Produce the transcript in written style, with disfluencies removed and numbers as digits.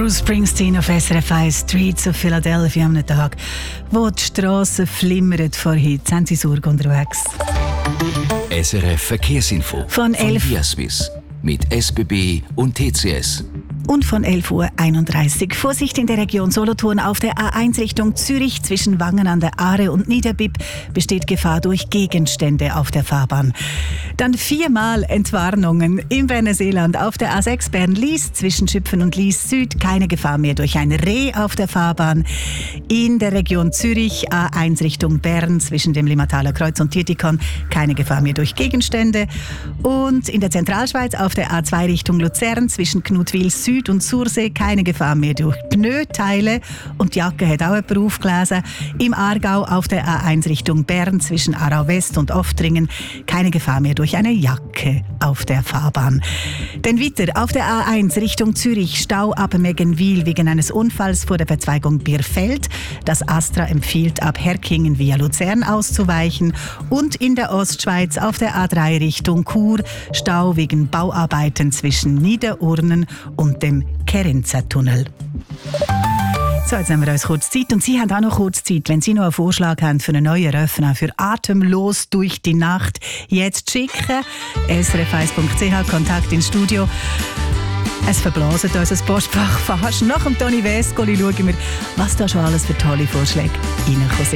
Bruce Springsteen auf SRF 1, Streets of Philadelphia am Tag, wo die Strassen flimmern vor heute. Sind Sie Sorge unterwegs? SRF Verkehrsinfo Von 11 Via Swiss mit SBB und TCS. Und von 11.31 Uhr. Vorsicht in der Region Solothurn auf der A1 Richtung Zürich zwischen Wangen an der Aare und Niederbipp besteht Gefahr durch Gegenstände auf der Fahrbahn. Dann 4-mal Entwarnungen im Berner auf der A6 Bern-Lies zwischen Schüpfen und Lies Süd. Keine Gefahr mehr durch ein Reh auf der Fahrbahn. In der Region Zürich A1 Richtung Bern zwischen dem Limmataler Kreuz und Tietikon. Keine Gefahr mehr durch Gegenstände. Und in der Zentralschweiz auf der A2 Richtung Luzern zwischen Knutwil Süd und Sursee keine Gefahr mehr durch Pneuteile. Und die Jacke hat auch jemand aufgelesen. Im Aargau auf der A1 Richtung Bern zwischen Aarau West und Oftringen keine Gefahr mehr durch eine Jacke auf der Fahrbahn. Denn weiter auf der A1 Richtung Zürich Stau ab Meggenwil wegen eines Unfalls vor der Verzweigung Bierfeld. Das Astra empfiehlt ab Herkingen via Luzern auszuweichen. Und in der Ostschweiz auf der A3 Richtung Chur Stau wegen Bauarbeiten zwischen Niederurnen und dem Kerinzer-Tunnel. So, jetzt nehmen wir uns kurz Zeit. Und Sie haben auch noch kurz Zeit, wenn Sie noch einen Vorschlag haben für einen neuen Refrain für «Atemlos durch die Nacht». Jetzt schicken. srf1.ch, Kontakt ins Studio. Es verblaset unser Postfach fast. Nach dem Toni Vescoli schauen wir, was da schon alles für tolle Vorschläge reinkommen sind.